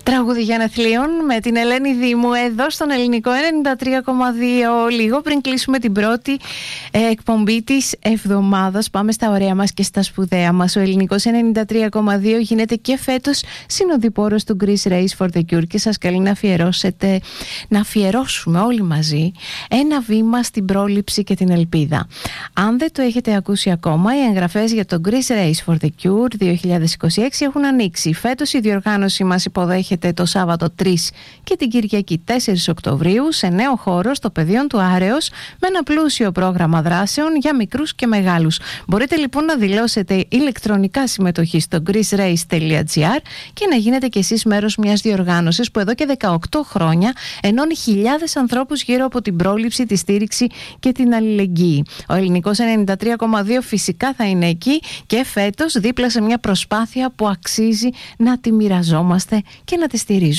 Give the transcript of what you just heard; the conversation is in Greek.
Τραγούδι γενεθλίων με την Ελένη Δήμου εδώ στον Ελληνικό 93,2. Λίγο πριν κλείσουμε την πρώτη εκπομπή της εβδομάδας, πάμε στα ωραία μας και στα σπουδαία μας. Ο Ελληνικός 93,2 γίνεται και φέτος συνοδοιπόρος του Greece Race for the Cure και σας καλεί να αφιερώσουμε όλοι μαζί ένα βήμα στην πρόληψη και την ελπίδα. Αν δεν το έχετε ακούσει ακόμα, οι εγγραφές για το Greece Race for the Cure 2026 έχουν ανοίξει. Φέτος η διοργάνωση μας υποδέχεται το Σάββατο 3 και την Κυριακή 4 Οκτωβρίου σε νέο χώρο στο Πεδίον του Άρεος με ένα πλούσιο πρόγραμμα δράσεων για μικρούς και μεγάλους. Μπορείτε λοιπόν να δηλώσετε ηλεκτρονικά συμμετοχή στο greecerace.gr και να γίνετε κι εσείς μέρος μιας διοργάνωσης που εδώ και 18 χρόνια ενώνει χιλιάδες ανθρώπους γύρω από την πρόληψη, τη στήριξη και την αλληλεγγύη. Ο Ελληνικός 93,2 φυσικά θα είναι εκεί και φέτος δίπλα σε μια προσπάθεια που αξίζει να τη μοιραζόμαστε και να τη στηρίζουμε.